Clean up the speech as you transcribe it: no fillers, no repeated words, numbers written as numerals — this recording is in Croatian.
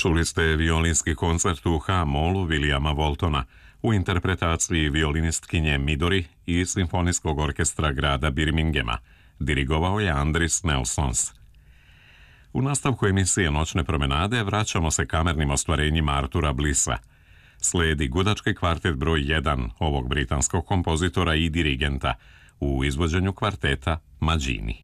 Čuli ste violinski koncert u H-molu Williama Waltona u interpretaciji violinistkinje Midori i Simfonijskog orkestra grada Birminghama. Dirigovao je Andris Nelsons. U nastavku emisije Noćne promenade vraćamo se kamernim ostvarenjima Artura Blissa. Slijedi gudački kvartet broj 1 ovog britanskog kompozitora i dirigenta u izvođenju kvarteta Maggini.